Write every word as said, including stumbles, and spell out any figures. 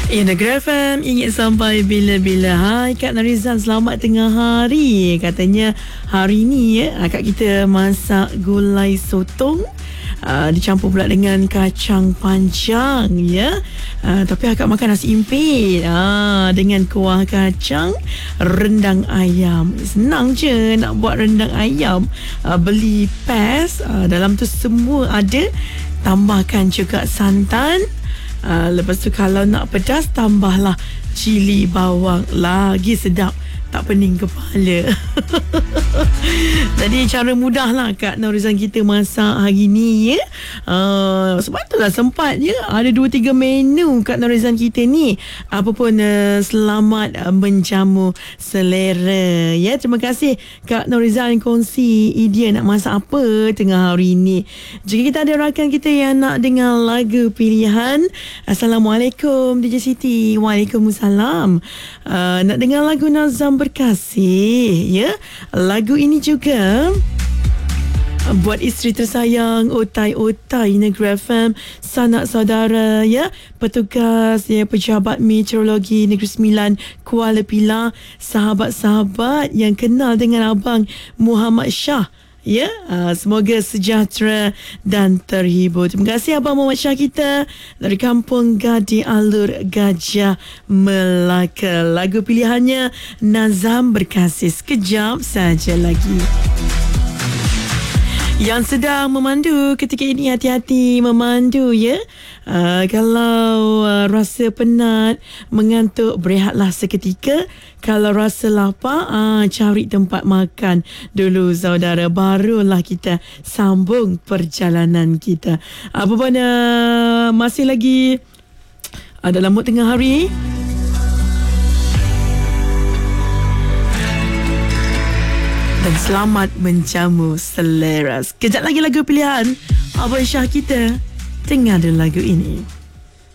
Ya, Negeri F M ingin sampai bila-bila. Hai Kak Narizan, selamat tengah hari. Katanya hari ni ya, Kak kita masak gulai sotong uh, dicampur pula dengan kacang panjang ya. Uh, tapi akak makan nasi impit uh, dengan kuah kacang, rendang ayam. Senang je nak buat rendang ayam. Uh, beli pes, uh, dalam tu semua ada. Tambahkan juga santan. Uh, lepas tu kalau nak pedas, tambahlah cili bawang. Lagi sedap, tak pening kepala. Jadi cara mudah lah Kak Narizan kita masak hari ni ya. Uh, sebab itulah sempat ya, ada dua tiga menu Kak Narizan kita ni. Apa pun uh, selamat uh, menjamu selera ya. Terima kasih Kak Narizan kongsi idea nak masak apa tengah hari ni. Jika kita ada rakan kita yang nak dengar lagu pilihan, Assalamualaikum D J Siti. Waalaikumsalam. Uh, nak dengar lagu Nazam Berkasih ya. Lagu ini juga buat isteri tersayang, otai-otai Negeri F M, sanak saudara ya, petugas ya, pejabat meteorologi Negeri Sembilan Kuala Pilah, sahabat-sahabat yang kenal dengan Abang Muhammad Shah. Ya, uh, semoga sejahtera dan terhibur. Terima kasih Abang Muhammad Shah kita dari Kampung Gadi Alur Gajah Melaka. Lagu pilihannya Nazam Berkasih. Sekejap saja lagi. Yang sedang memandu ketika ini, hati-hati memandu ya. Uh, kalau uh, rasa penat, mengantuk, berehatlah seketika. Kalau rasa lapar, uh, cari tempat makan dulu saudara. Barulah kita sambung perjalanan kita. Apa pun uh, masih lagi uh, dalam mood tengah hari. Dan selamat menjamu selera. Sekejap lagi lagu pilihan Abang Syah kita. Dengar dulu lagu ini.